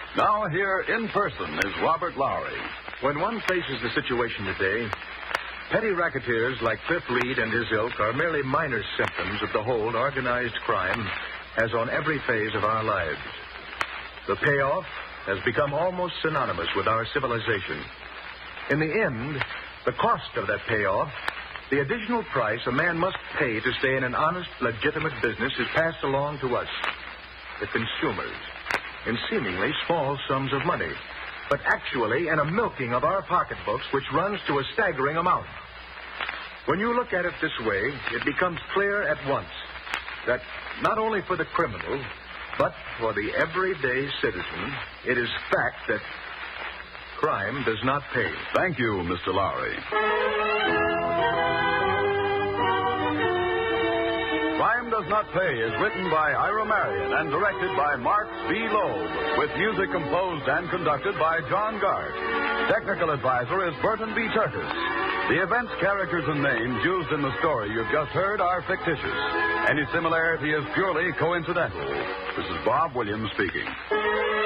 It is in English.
Now here in person is Robert Lowry. When one faces the situation today, petty racketeers like Cliff Reed and his ilk are merely minor symptoms of the hold organized crime has on every phase of our lives. The payoff has become almost synonymous with our civilization. In the end, the cost of that payoff, the additional price a man must pay to stay in an honest, legitimate business, is passed along to us, the consumers, in seemingly small sums of money, but actually in a milking of our pocketbooks which runs to a staggering amount. When you look at it this way, it becomes clear at once that not only for the criminal, but for the everyday citizen, it is fact that crime does not pay. Thank you, Mr. Lowry. Crime Does Not Pay is written by Ira Marion and directed by Mark B. Loeb, with music composed and conducted by John Gart. Technical advisor is Burton B. Turkis. The events, characters, and names used in the story you've just heard are fictitious. Any similarity is purely coincidental. This is Bob Williams speaking.